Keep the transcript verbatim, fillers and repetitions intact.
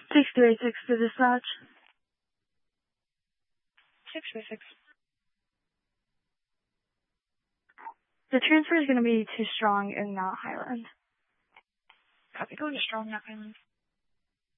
six three six to dispatch. six three six. The transfer is going to be too strong in Mount Highland. Copy. Going to strong, Mount Highland.